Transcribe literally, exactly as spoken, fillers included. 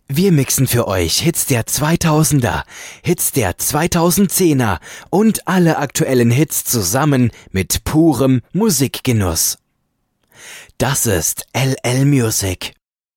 Wir mixen für euch Hits der zweitausender, Hits der zweitausendzehner und alle aktuellen Hits zusammen mit purem Musikgenuss. Das ist L L Music.